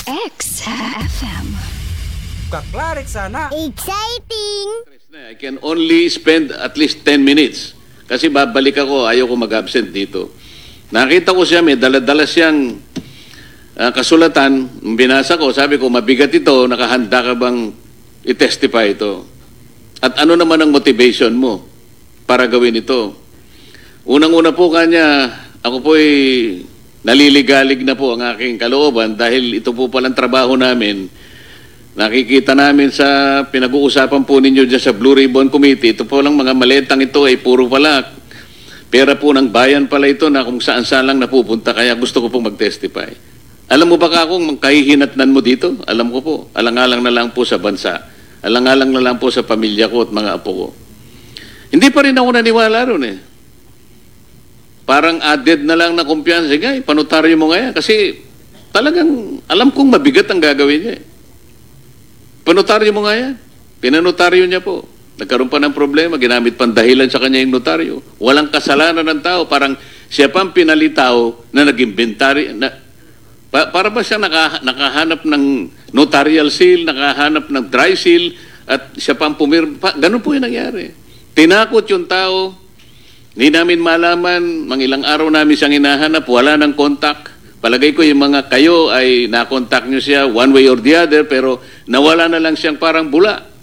XFM. Kaklarit sana. Exciting! I can only spend at least 10 minutes. Kasi babalik ako, ayoko mag-absent dito. Nakita ko siya, may dala-dala siyang kasulatan. Binasa ko, sabi ko, mabigat ito, nakahanda ka bang i-testify ito? At ano naman ang motivation mo para gawin ito? Unang-una po kanya, ako po'y naliligalig na po ang aking kalooban dahil ito po palang trabaho namin. Nakikita namin sa pinag-uusapan po ninyo dyan sa Blue Ribbon Committee, ito po lang mga maletang ito ay puro pala pera po ng bayan pala ito na kung saan-saan lang napupunta, kaya gusto ko pong mag-testify. Alam mo ba kung kahihinatnan mo dito? Alam ko po, alang-alang na lang po sa bansa, alang-alang na lang po sa pamilya ko at mga apo ko. Hindi pa rin ako naniwala ron eh. Parang added na lang na kumpiyansa, panotaryo mo nga yan, kasi talagang alam kong mabigat ang gagawin niya eh. Panotaryo mo nga yan. Pinanotaryo niya po. Nagkaroon pa ng problema, ginamit pang dahilan sa kanya yung notaryo. Walang kasalanan ng tao. Parang siya pang pinalitaw na nag-inventary. Para ba siya nakahanap ng notarial seal, nakahanap ng dry seal, at siya pang pumirma. Ganun po yung nangyari. Tinakot yung tao. Hindi namin malaman, mga ilang araw namin siyang hinahanap, wala ng contact. Palagay ko yung mga kayo ay na-contact nyo siya one way or the other, pero nawala na lang siyang parang bula.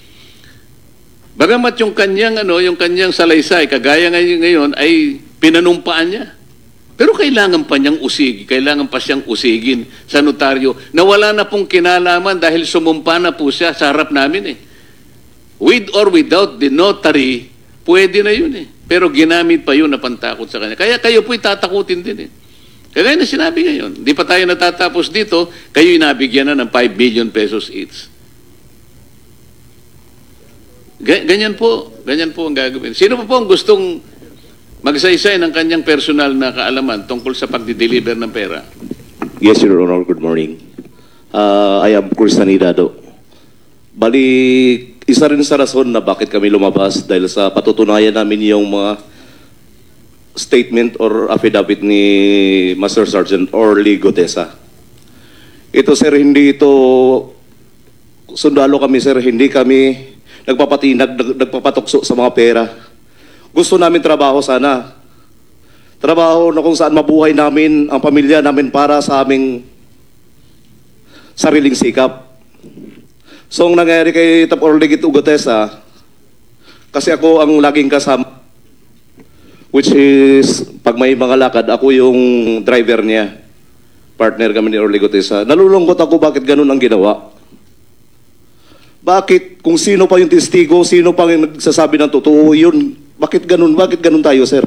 Bagamat yung kanyang salaysay, kagaya ngayon ay pinanumpaan niya. Pero kailangan pa niyang kailangan pa siyang usigin sa notaryo na wala na pong kinalaman dahil sumumpa na po siya sa harap namin eh. With or without the notary, pwede na yun eh. Pero ginamit pa yun na pantakot sa kanya. Kaya kayo po'y tatakutin din eh. Kaya na sinabi ngayon, hindi pa tayo natatapos dito, kayo inabigyan na ng 5 million pesos each. Ganyan po ang gagawin. Sino po ang gustong magsaysay ng kanyang personal na kaalaman tungkol sa pagdi-deliver ng pera? Yes, Your Honor. Good morning. I am Kursanidado. Bali, isa rin sa rason na bakit kami lumabas dahil sa patutunayan namin yung mga statement or affidavit ni Master Sergeant Orly Gotesa. Ito, sir, hindi ito sundalo kami, sir. Hindi kami nagpapatukso sa mga pera. Gusto namin trabaho sana. Trabaho na kung saan mabuhay namin, ang pamilya namin para sa aming sariling sikap. So, ang nangyari kay Tap Orly Gotesa, kasi ako ang laging kasama, which is, pag may mga lakad, ako yung driver niya. Partner kami ni Orly Gotesa. Nalulungkot ako bakit ganun ang ginawa. Bakit, kung sino pa yung testigo, sino pa yung nagsasabi ng totoo, yun, bakit ganun tayo, sir?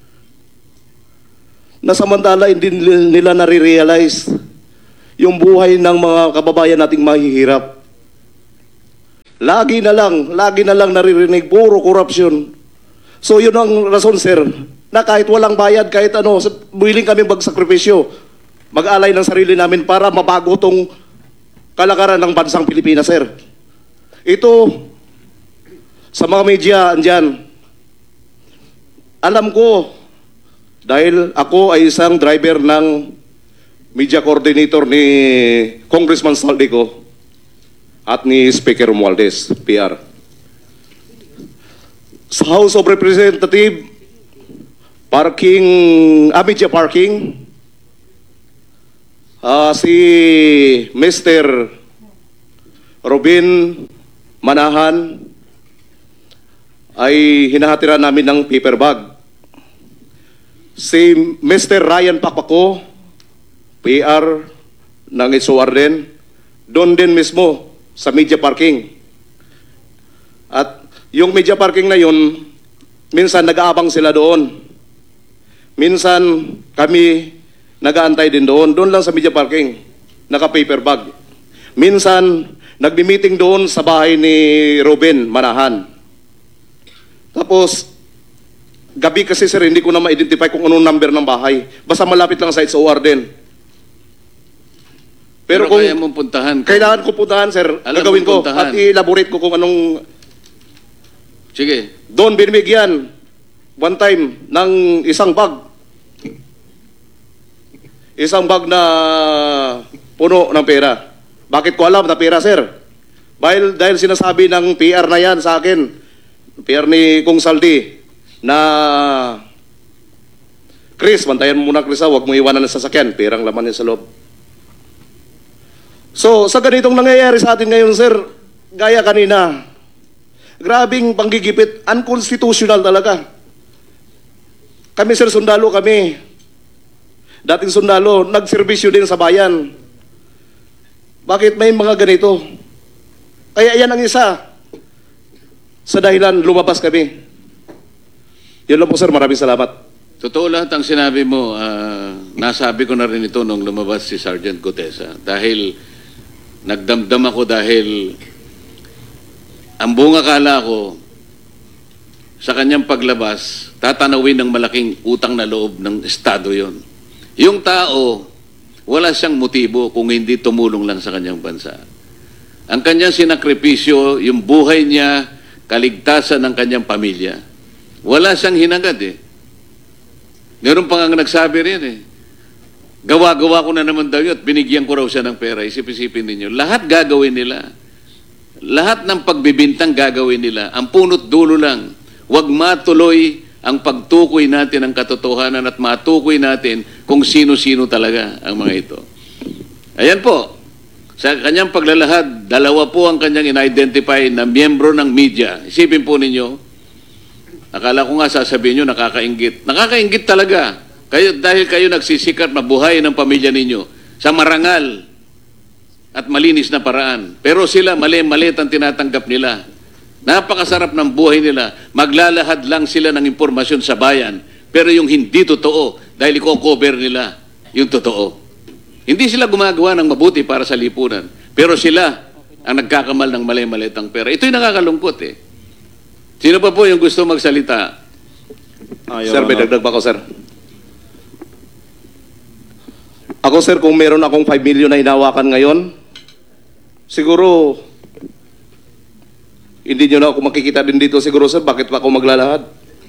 Nasamantala, hindi nila nare-realize yung buhay ng mga kababayan nating mahihirap. Lagi na lang naririnig, puro korupsyon. So yun ang rason, sir, na kahit walang bayad, kahit ano, willing kami magsakripisyo, mag-alay ng sarili namin para mabago tong kalakaran ng bansang Pilipinas, sir. Ito, sa mga media, andyan, alam ko, dahil ako ay isang driver ng media coordinator ni Congressman Saldico at ni Speaker Romualdez, PR. Sa House of Representatives, media parking, si Mr. Robin Manahan ay hinahatiran namin ng paper bag. Si Mr. Ryan Pakpako, PR ng SOR din, doon din mismo sa media parking. At yung media parking na yun, minsan nag-aabang sila doon. Minsan kami nag-aantay din doon lang sa media parking, naka-paper bag. Minsan nagbi-meeting doon sa bahay ni Robin Manahan. Tapos, gabi kasi, sir, hindi ko na ma-identify kung anong number ng bahay. Basta malapit lang sa SOR din. Pero kung kaya mong puntahan, kailangan ko puntahan, sir, gagawin ko at i-elaborate ko kung anong. Sige. Doon binibigyan one time ng isang bag. Isang bag na puno ng pera. Bakit ko alam na pera, sir? Dahil sinasabi ng PR na yan sa akin, PR ni Kung Saldi, na Chris, bantayan mo muna Chris, huwag mo iwanan ng sasakyan, perang laman yan sa loob. So, sa ganitong nangyayari sa atin ngayon, sir, gaya kanina, grabing panggigipit, unconstitutional talaga. Kami, sir, sundalo kami. Dating sundalo, nagserbisyo din sa bayan. Bakit may mga ganito? Kaya yan ang isa sa dahilan lumabas kami. Yun lang po, sir. Maraming salamat. Totoo lahat ang sinabi mo. Nasabi ko na rin ito nung lumabas si Sergeant Gutesa. Dahil nagdamdam ako dahil ang buong akala ko sa kanyang paglabas, tatanawin ng malaking utang na loob ng Estado yon. Yung tao, wala siyang motibo kung hindi tumulong lang sa kanyang bansa. Ang kanyang sinakripisyo, yung buhay niya, kaligtasan ng kanyang pamilya. Wala siyang hinagad eh. Meron pa nga nagsabi rin eh. Gawa-gawa ko na naman daw yun at binigyan ko raw siya ng pera. Isip-isipin ninyo. Lahat gagawin nila. Lahat ng pagbibintang gagawin nila. Ang punot dulo lang. Huwag matuloy ang pagtukoy natin ng katotohanan at matukoy natin kung sino-sino talaga ang mga ito. Ayan po. Sa kanyang paglalahad, dalawa po ang kanyang in-identify na miyembro ng media. Isipin po ninyo, akala ko nga sasabihin nyo, nakakaingit. Nakakaingit talaga. Dahil kayo nagsisikat mabuhay ng pamilya ninyo sa marangal at malinis na paraan. Pero sila, mali-malit ang tinatanggap nila. Napakasarap ng buhay nila. Maglalahad lang sila ng impormasyon sa bayan. Pero yung hindi totoo, dahil i-cover nila yung totoo. Hindi sila gumagawa ng mabuti para sa lipunan. Pero sila ang nagkakamal ng mali-malit ang pera. Ito'y nakakalungkot eh. Sino pa po yung gusto magsalita? Sir, may dagdag pa ako, sir. Ako, sir, kung meron akong 5 million na hinawakan ngayon, siguro, hindi nyo na ako makikita din dito siguro, sir. Bakit pa ako maglalahad?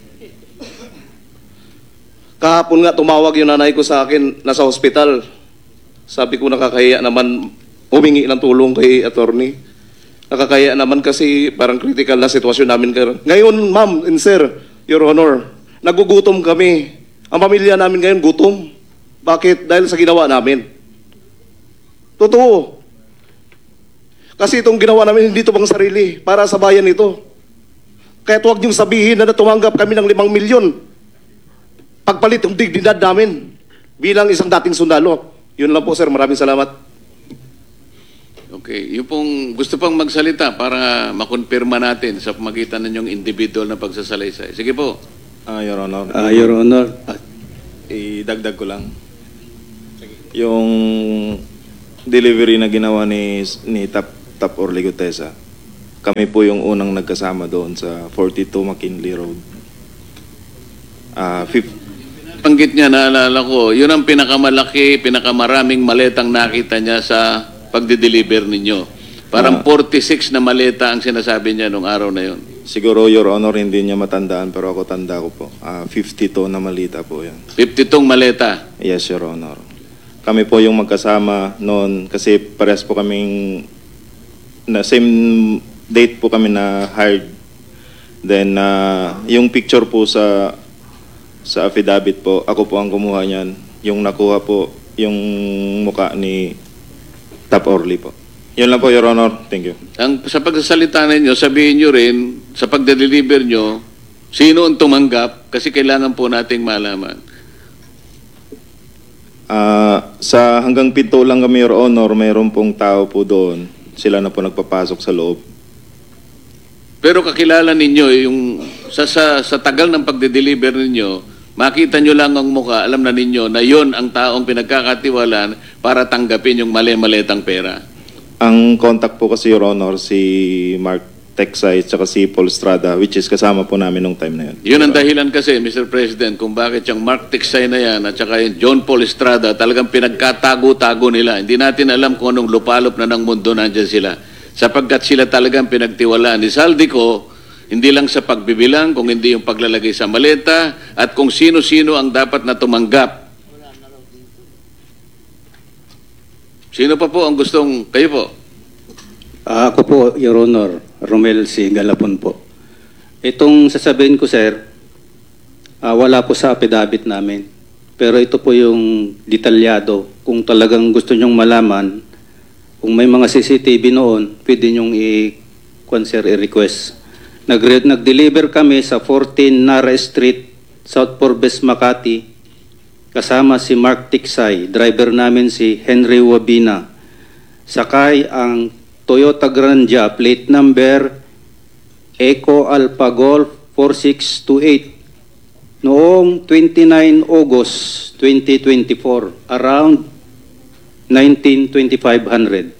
Kahapon nga, tumawag yung nanay ko sa akin, nasa hospital. Sabi ko, nakakahiya naman humingi ng tulong kay attorney. Nakakaya naman kasi parang critical na sitwasyon namin. Ngayon, ma'am and sir, Your Honor, nagugutom kami. Ang pamilya namin ngayon gutom. Bakit? Dahil sa ginawa namin. Totoo. Kasi itong ginawa namin hindi ito pang sarili. Para sa bayan ito. Kaya huwag niyong sabihin na tumanggap kami ng 5 milyon. Pagpalit yung dignidad namin bilang isang dating sundalo. Yun lang po, sir. Maraming salamat. Okay, yung pong gusto pang magsalita para makonfirma natin sa pamagitan ng yung individual na pagsasalaysay. Sige po. Your Honor. Your Honor. Idagdag ko lang. Yung delivery na ginawa ni Tap Orly Gutesa, kami po yung unang nagkasama doon sa 42 McKinley Road. Panggit niya, naalala ko, yun ang pinakamalaki, pinakamaraming maletang nakita niya sa pagdi-deliver ninyo. Parang 46 na maleta ang sinasabi niya nung araw na yun. Siguro, Your Honor, hindi niya matandaan, pero ako tanda ko po. 52 na malita po yan. 52 maleta. Yes, Your Honor. Kami po yung magkasama noon kasi parehas po kaming na same date po kami na hired. Then, yung picture po sa affidavit po, ako po ang kumuha niyan. Yung nakuha po, yung muka ni Tap Orly po. Yun lang po, Your Honor. Thank you. Sa pagsasalita ninyo, sabihin nyo rin, sa pagde-deliver nyo, sino ang tumanggap kasi kailangan po nating malaman. Sa hanggang pinto lang kami, Your Honor, mayroon pong tao po doon. Sila na po nagpapasok sa loob. Pero kakilala ninyo, yung sa tagal ng pagde-deliver ninyo, makita nyo lang ang mukha, alam na ninyo na yon ang taong pinagkakatiwalaan para tanggapin yung mali-malitang pera. Ang contact po kasi, Your Honor, si Mark Texay at si Paul Estrada, which is kasama po namin nung time na yun. Yun ang dahilan kasi, Mr. President, kung bakit yung Mark Texay na yan at saka yung John Paul Estrada talagang pinagkatago-tago nila. Hindi natin alam kung anong lupalop na ng mundo nandyan sila. Sapagkat sila talagang pinagtiwalaan ni Saldico, hindi lang sa pagbibilang, kung hindi yung paglalagay sa maleta, at kung sino-sino ang dapat na tumanggap. Sino pa po ang gustong, kayo po? Ako po, Your Honor, Romel C. Galapon po. Itong sasabihin ko, sir, wala po sa affidavit namin. Pero ito po yung detalyado. Kung talagang gusto nyong malaman, kung may mga CCTV noon, pwede nyong i-request. Nag-deliver kami sa 14 Nara Street, South Forbes, Makati, kasama si Mark Tiksay, driver namin si Henry Wabina. Sakay ang Toyota Grandia, plate number Eco Alpha Golf 4628, noong 29 August 2024, around 19:2500.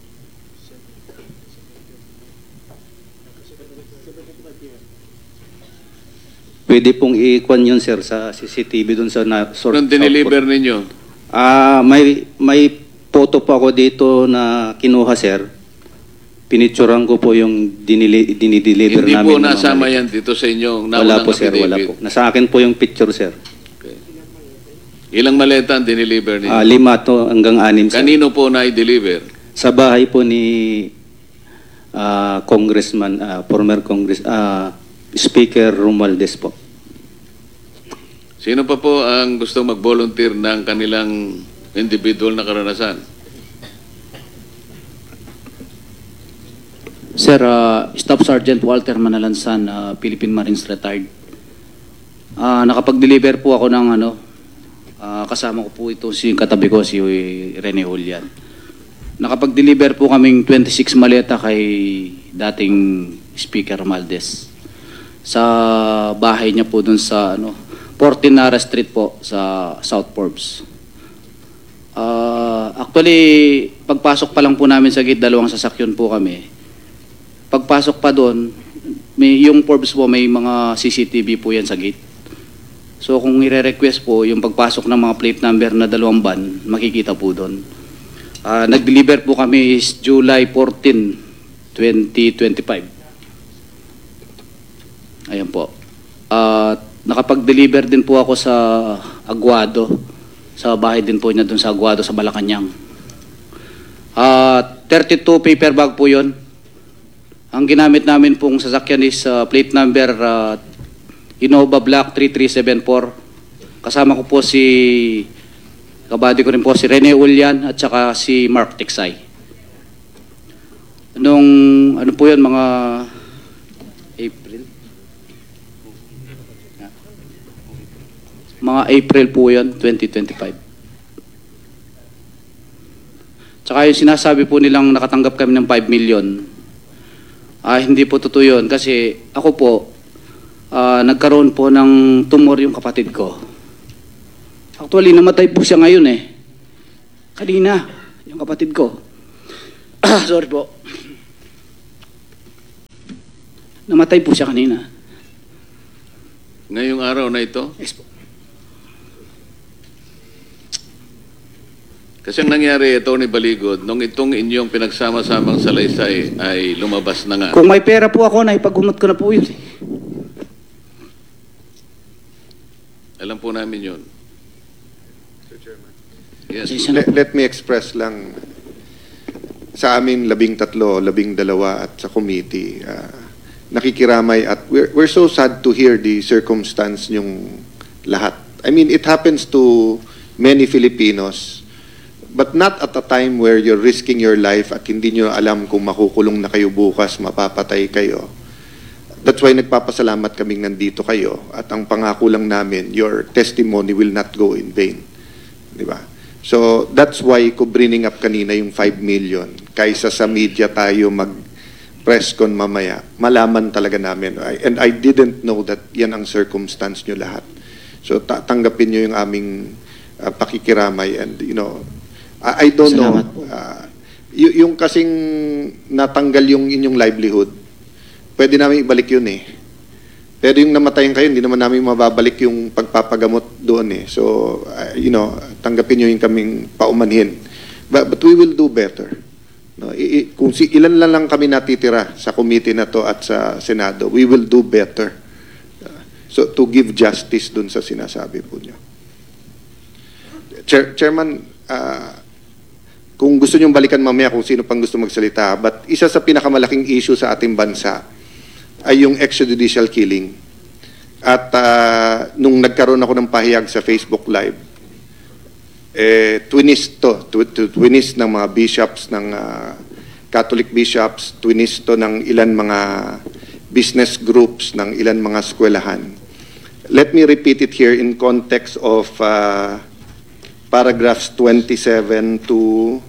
Pwede pong i-kwan yun, sir, sa CCTV doon sa Anong dineliver ninyo? May photo po ako dito na kinuha, sir. Pinicturean ko po yung dinideliver Hindi namin. po nasama yan dito sa inyong Wala naunang po, sir, wala affidavit. po. Nasa akin po yung picture, sir. Okay. Ilang maleta ang dineliver ninyo? 5 to hanggang 6, sir. Kanino po na i-deliver? Sa bahay po ni Congressman, former Speaker Romualdez po. Sino pa po ang gusto mag-volunteer ng kanilang individual na karanasan? Sir, Staff Sergeant Walter Manalansan, Philippine Marines Retired. Nakapag-deliver po ako ng kasama ko po ito si katabi ko, si Rene Julian. Nakapag-deliver po kaming 26 maleta kay dating Speaker Romualdez. Sa bahay niya po dun sa 14 Nara Street po sa South Forbes. Actually, pagpasok pa lang po namin sa gate, 2 sasakyan po kami. Pagpasok pa doon, yung Forbes po may mga CCTV po yan sa gate. So kung i-request po yung pagpasok ng mga plate number na 2 van, makikita po doon. Nag-deliver po kami is July 14, 2025. Ayan po. Nakapag-deliver din po ako sa Aguado. Sa bahay din po niya doon sa Aguado sa Malacanang. 32 paper bag po yun. Ang ginamit namin pong sasakyan is plate number Innova Black 3374. Kasama ko po kabady ko rin po si Rene Julian at saka si Mark Tiksay. Ano po yun, mga April po yun, 2025. Tsaka yung sinasabi po nilang nakatanggap kami ng 5 million, hindi po totoo yun kasi ako po, nagkaroon po ng tumor yung kapatid ko. Actually, namatay po siya ngayon eh. Kanina, yung kapatid ko. Sorry po. Namatay po siya kanina. Ngayong araw na ito? Yes po. Kasi ang nangyari, Tony Baligod, nung itong inyong pinagsama-samang salaysay ay lumabas na nga. Kung may pera po ako, naipag-humot ko na po yun. Alam po namin yun. Yes. Let me express lang sa amin 13, 12 at sa committee, nakikiramay at we're so sad to hear the circumstance yung lahat. I mean, it happens to many Filipinos, but not at a time where you're risking your life at hindi nyo alam kung makukulong na kayo bukas, mapapatay kayo. That's why nagpapasalamat kaming nandito kayo at ang pangako lang namin, your testimony will not go in vain. Di ba? So that's why ko bringing up kanina yung 5 million. Kaysa sa media tayo mag-press con mamaya, malaman talaga namin. And I didn't know that yan ang circumstance nyo lahat. So tanggapin nyo yung aming pakikiramay and I don't Salamat know. Yung kasing natanggal yung inyong livelihood, pwede namin ibalik yun eh. Pero yung namatayan kayo, hindi naman namin mababalik yung pagpapagamot doon eh. So, tanggapin nyo yung kaming paumanhin. But we will do better. No? Kung ilan lang kami natitira sa committee na to at sa Senado, we will do better. So, to give justice dun sa sinasabi po nyo. Chairman, Kung gusto niyong balikan mamaya kung sino pang gusto magsalita. But isa sa pinakamalaking issue sa ating bansa ay yung extrajudicial killing. At nung nagkaroon ako ng pahayag sa Facebook Live, twinis ng mga bishops, ng Catholic bishops, twinis to ng ilan mga business groups, ng ilan mga eskwelahan. Let me repeat it here in context of paragraphs 27 to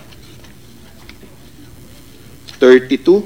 32,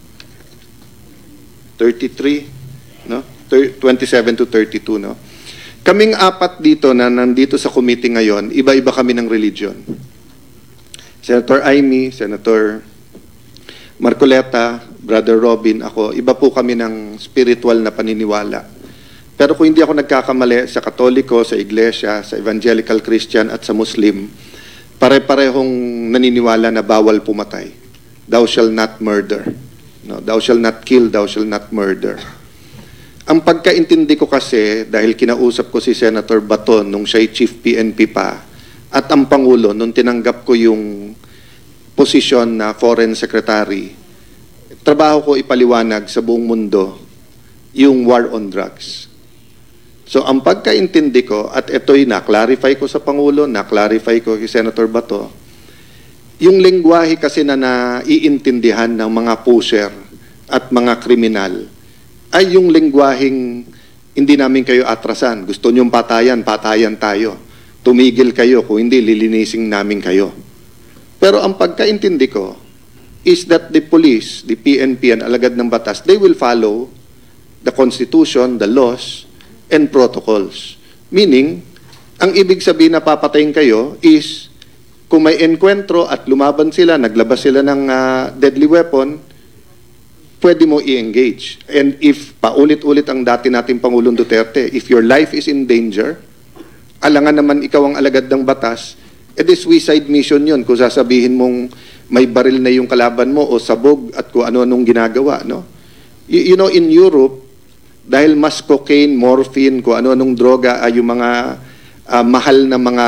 33, no? 27 to 32, no? Kaming apat dito na nandito sa committee ngayon, iba-iba kami ng religion. Senator Amy, Senator Marcoleta, Brother Robin, ako, iba po kami ng spiritual na paniniwala. Pero kung hindi ako nagkakamali sa Katoliko, sa Iglesia, sa Evangelical Christian at sa Muslim, pare-parehong naniniwala na bawal pumatay. Thou shall not murder. No, thou shall not kill, thou shall not murder. Ang pagkaintindi ko kasi, dahil kinausap ko si Senator Baton nung siya'y Chief PNP pa, at ang Pangulo nung tinanggap ko yung posisyon na Foreign Secretary, trabaho ko ipaliwanag sa buong mundo yung war on drugs. So ang pagkaintindi ko, at ito'y na-clarify ko sa Pangulo, na-clarify ko kay Senator Bato, yung lengguwahe kasi na naiintindihan ng mga pusher at mga kriminal, ay yung lengguwaheng hindi namin kayo atrasan. Gusto nyong patayan, patayan tayo. Tumigil kayo, kung hindi, lilinisin namin kayo. Pero ang pagkaintindi ko is that the police, the PNP, and alagad ng batas, they will follow the Constitution, the laws, and protocols. Meaning, ang ibig sabihin na papatayin kayo is kung may enkwentro at lumaban sila, naglabas sila ng deadly weapon, pwede mo i-engage. And if paulit-ulit ang dati nating Pangulong Duterte, if your life is in danger, alangan naman ikaw ang alagad ng batas, edi suicide mission yun kung sasabihin mong may baril na yung kalaban mo o sabog at kung ano-anong ginagawa. No? You know, in Europe, dahil mas cocaine, morphine, kung ano-anong droga ay yung mga mahal na mga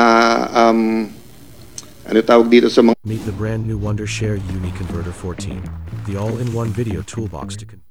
ano tawag dito sa mga Meet the brand new Wondershare Uni Converter 14, the all-in-one video toolbox to